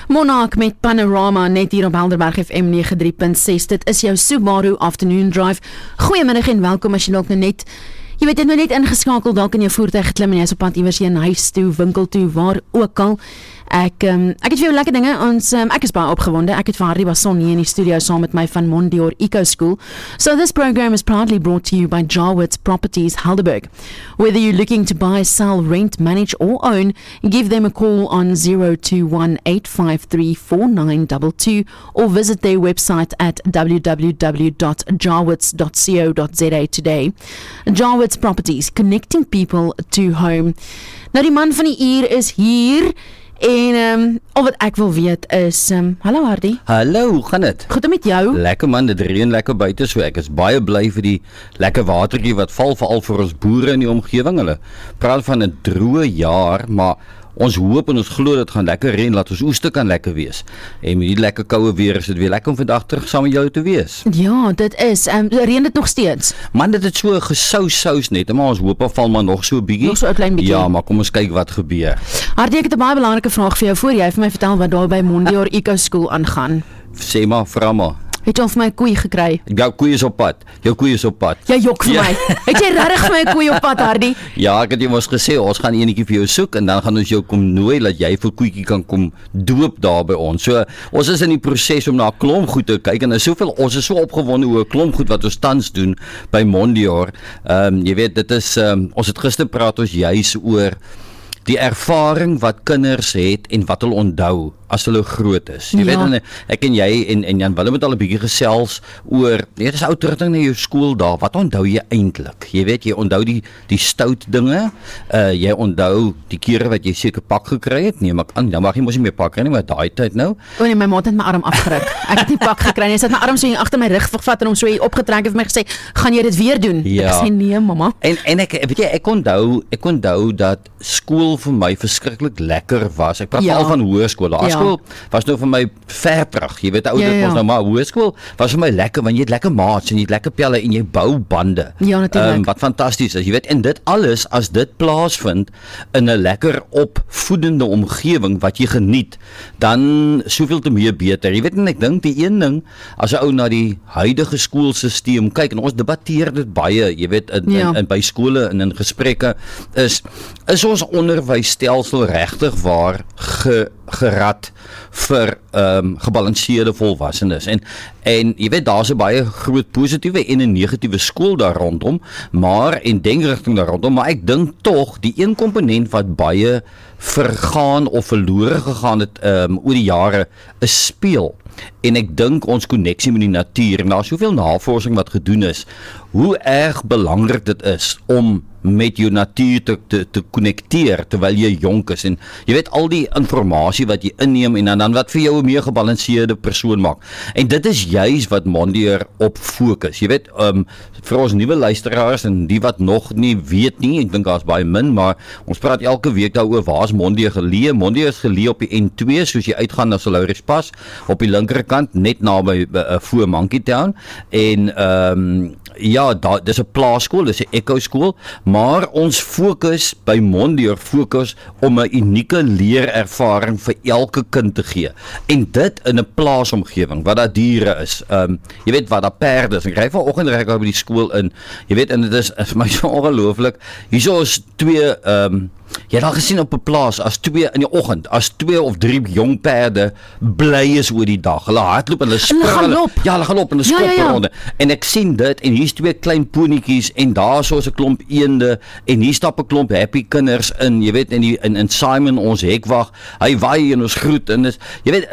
Monarch met Panorama net hier op Helderberg FM 93.6. Dit is jou Subaru Afternoon Drive. Goeiemiddag en welkom as jy dalk net ingeskakel, dalk in jou voertuig geklim en jy is op pad iewers heen huis toe, winkel toe, waar ook al. Ek het vir jou lekker dinge, ek is baie opgewonde. Ek het vir Hardy Basson hier in die studio saam met my van Mondior Eco School. So this program is proudly brought to you by Jarwitz Properties Helderberg. Whether you're looking to buy, sell, rent, manage or own, give them a call on 021-853-4922 or visit their website at www.jarwitz.co.za today. Jarwitz Properties, connecting people to home. Nou die man van die uur is hier. En al wat ek wil weet is, hallo Hardy. Hallo, hoe gaan dit? Goed met jou? Lekker man, dit reën lekker buite, so ek is baie bly vir die lekker watertjie wat val, veral vir ons boere in die omgewing. Hulle praat van 'n droë jaar, maar ons hoop en ons glo dit gaan lekker reën, laat ons oeste kan lekker wees. En met die lekker koue weer is dit weer lekker om vandag terug saam met jou te wees. Ja, dit is, reën dit nog steeds? Man, dit het so gesous net, maar ons hoop val maar nog so 'n bietjie. Nog so 'n klein bietjie. Ja, maar kom ons kyk wat gebeur. Hardy, ek het 'n baie belangrike vraag vir jou, voor jy vir my vertel wat daar by Mondior Eco School aangaan. Sê maar, vra maar. Het jy al vir my 'n koei gekry? Jou koei is op pad. Jou koei is op pad. Jy jok vir my. Het jy regtig vir my 'n koei op pad, Hardy? Ja, ek het jou mos gesê, ons gaan enetjie vir jou soek en dan gaan ons jou kom nooi dat jy vir koetjie kan kom doop daar by ons. So, ons is in die proses om na 'n klomp goed te kyk en ons is so opgewonde oor 'n klomp goed wat ons tans doen by Mondior. Jy weet, dit is ons het gister praat ons juis oor die ervaring wat kinders het en wat hulle onthou as hulle groot is. Jy weet, en ek en jy en Jan Willem het al 'n bietjie gesels oor, dit is ou terugdink na jou skooldae, wat onthou jy eintlik? Jy weet, jy onthou die stout dinge, jy onthou die kere wat jy seker pak gekry het, neem ek aan, dan mag jy mos nie meer pak kry nie, maar daai tyd nou. O nee, my ma het my arm afgeruk. Ek het nie pak gekry nie, sy het my arm so hier agter my rug gevat en hom so hier opgetrek en vir my gesê, gaan jy dit weer doen? Ja. Ek sê nee, mamma. En ek weet jy, ek onthou dat skool vir my verskriklik lekker was. Ek praat al van hoërskool. Laerskool was nou vir my ver terug. Jy weet, dit was nou maar hoërskool was vir my lekker want jy het lekker maats en jy het lekker pelle en jy bou bande. Ja, natuurlik. Wat fantasties is. Jy weet, en dit alles as dit plaasvind in 'n lekker opvoedende omgewing wat jy geniet, dan soveel te meer beter. Jy weet, en ek dink die een ding as 'n ou na die huidige skoolstelsel kyk en ons debatteer dit baie, jy weet, in by skole en in gesprekke is ons onderwysstelsel regtig waar gerad vir gebalanseerde volwassenes en jy weet daar's 'n baie groot positiewe en 'n negatiewe skool daar rondom, en denkrigting daar rondom, maar ek dink tog die een komponent wat baie vergaan of verlore gegaan het oor die jare is speel. En ek dink ons koneksie met die natuur, en daar is soveel navorsing wat gedoen is, hoe erg belangrik dit is om met jou natuur te connecteer terwyl jy jonk is, en jy weet al die informasie wat jy inneem en dan wat vir jou 'n meer gebalanseerde persoon maak, en dit is juis wat Mondior op fokus. Jy weet, vir ons nuwe luisteraars en die wat nog nie weet nie, ek dink daar's baie min, maar ons praat elke week daaroor, waar is Mondior geleë? Mondior is geleë op die N2, soos jy uitgaan na Salarispas, op die linkerkant, net naby voor Monkey Town, en dis 'n plaasskool, dis 'n Eco skool, maar ons fokus by Mondior om 'n unieke leerervaring vir elke kind te gee. En dit in 'n plaasomgewing waar daar diere is. Jy weet waar daar perde is. Ek ry vanoggend by die skool in. Jy weet, en dit is vir my so ongelooflik. Hierso is twee jy het al gesien op 'n plaas, as 2 in die oggend, as 2 of 3 jong perde bly is oor die dag. Hulle hardloop en hulle spring. Hulle gaan loop en hulle skop ronde. En ek sien dit, en hier's 2 klein ponietjies, en daar is 'n klomp eende, en hier stap 'n klomp happy kinders in, jy weet, in Simon, ons hekwag, hy waai en ons groet, en jy weet,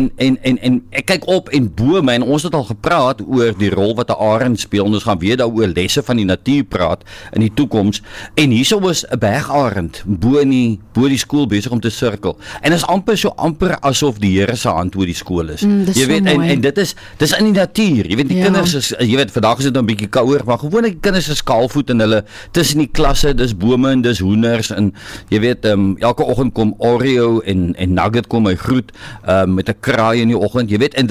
en ek kyk op en bo my, en ons het al gepraat oor die rol wat 'n arend speel, en ons gaan weer daaroor lesse van die natuur praat in die toekoms, en hierso was 'n bergarend bo die skool besig om te sirkel. En is amper asof die Here se hand oor die skool is. Jy weet, en dis in die natuur. Jy weet, die kinders is, jy weet, vandag is dit 'n bietjie kouer, maar gewoonlik die kinders is kaalvoet en hulle tussen die klasse, dis bome en dis hoenders, en jy weet, elke oggend kom Oreo en Nugget kom my groet met 'n kraai in die oggend. Jy weet, en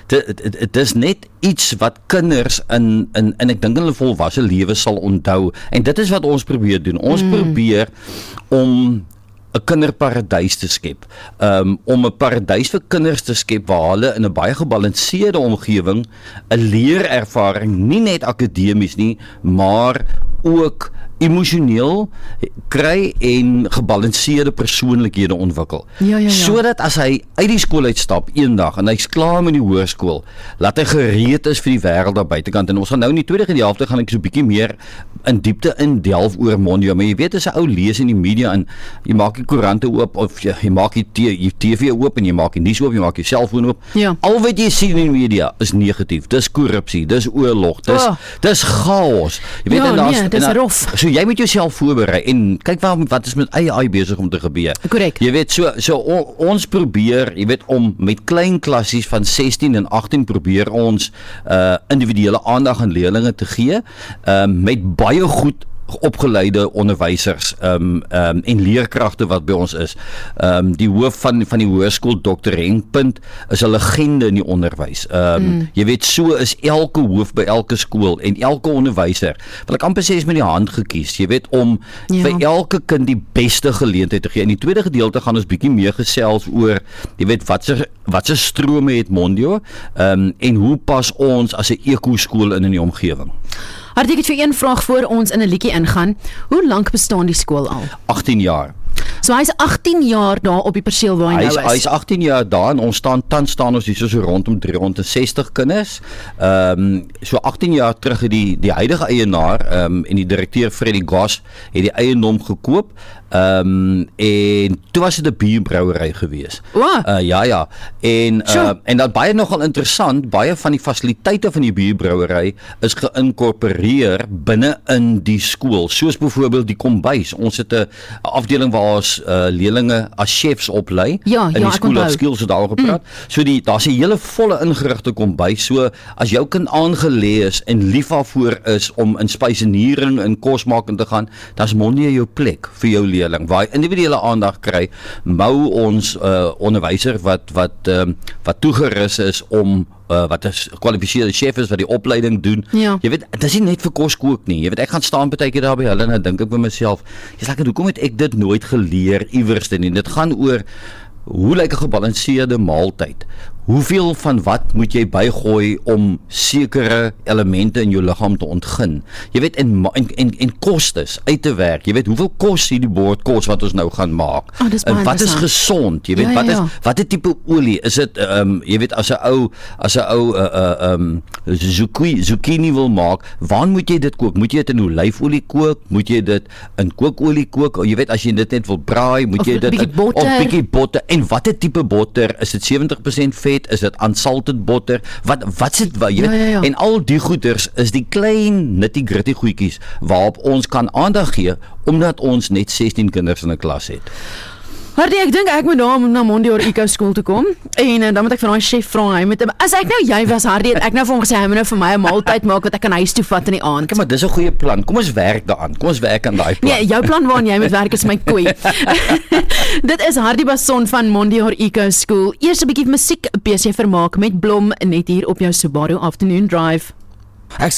dis net iets wat kinders in ek dink hulle volwasse lewe sal onthou. En dit is wat ons probeer doen. Ons probeer om 'n kinderparadys te skep. Om 'n paradys vir kinders te skep waar hulle in 'n baie gebalanseerde omgewing 'n leerervaring, nie net akademies nie, maar ook emosioneel kry en gebalanseerde persoonlikhede ontwikkel. Sodat as hy uit die skool uitstap eendag en hy's klaar met die hoërskool, laat hy gereed is vir die wêreld daar buitekant. En ons gaan nou in die tweede helfte gaan ek so 'n bietjie meer in diepte delf oor Mondio, maar jy weet as 'n ou lees in die media en jy maak die koerante oop of jy maak die TV oop en jy maak die nuus oop, jy maak die selfoon oop. Al wat jy sien in die media is negatief. Dis korrupsie, dis oorlog, dis chaos. Jy weet dis rof. So jy moet jouself voorberei en kyk wat is met AI besig om te gebeur. Korrek. Jy weet ons probeer, jy weet om met klein klassies van 16 en 18 probeer ons individuele aandag aan leerlinge te gee met baie goed opgeleide onderwysers en leerkragte wat by ons is. Die hoof van die hoërskool Dr. Henkpunt is 'n legende in die onderwys. Jy weet so is elke hoof by elke skool en elke onderwyser, wil ek amper sê is met die hand gekies, jy weet om vir elke kind die beste geleentheid te gee. In die tweede gedeelte gaan ons bietjie meer gesels oor, jy weet wat se strome het Mondio en hoe pas ons as 'n ekoskool in die omgewing. Hartie, ek het vir een vraag voor ons in 'n liedjie ingaan. Hoe lank bestaan die skool al? 18 jaar. So hy's 18 jaar daar op die perseel waar hy nou is. Hy's 18 jaar daar en ons tans staan ons hier so rondom 360 kinders. So 18 jaar terug het die huidige eienaar en die direkteur Freddie Goss het die eiendom gekoop. En toe was dit 'n bierbrouery gewees. Ja. En dat baie nogal interessant, baie van die fasiliteite van die bierbrouery is geïnkorporeer binne in die skool. Soos byvoorbeeld die kombuis. Ons het 'n afdeling waar ons leerlinge as chefs oplei in die School of Skills het daaroor gepraat. So daar's 'n hele volle ingerigte kombuis. So as jou kind aangelê is en lief daarvoor is om in spysenering en kosmaking te gaan, dan's Mondio jou plek vir jou leerling. Waar hy individuele aandag kry, bou ons onderwyser wat toegerus is om wat 'n gekwalifiseerde chef is wat die opleiding doen. Jy weet, dit is nie net vir kos kook nie. Jy weet, ek gaan staan partykeer daar by hulle en dan dink ek by myself, jy's lekker, hoekom het ek dit nooit geleer iewers nie? Dit gaan oor hoe lyk 'n gebalanseerde maaltyd? Hoeveel van wat moet jy bygooi om sekere elemente in jou liggaam te ontgin? Jy weet, en kostes uit te werk. Jy weet, hoeveel kos hierdie bord kos wat ons nou gaan maak? En wat is gesond? Jy weet, wat 'n tipe olie? Is dit jy weet, as 'n ou zucchini wil maak, waar moet jy dit kook? Moet jy dit in olyfolie kook? Moet jy dit in kookolie kook? Jy weet, as jy dit net wil braai, moet jy dit of bietjie botter. En watter tipe botter? Is dit 70% vet? Is dit unsalted botter? Wat sit jy weet? En al die goeders is die klein nitty-gritty goedjies waarop ons kan aandag gee omdat ons net 16 kinders in 'n klas het. Hartie, ek dink ek moet daar na Mondio Eco School toe kom en dan moet ek vir daai chef vra, hy moet as ek nou jy was Hartie, het ek nou vir hom gesê hy moet nou vir my 'n maaltyd maak wat ek kan huis toe vat in die aand. Kyk maar, dis 'n goeie plan. Kom ons werk daaraan. Kom ons werk aan daai plan. Nee, jou plan waaraan jy moet werk is my koei. Dit is Hartie Basson van Mondio Eco School. Eers 'n bietjie musiek, PC vermaak met Blom net hier op jou Subaru Afternoon Drive.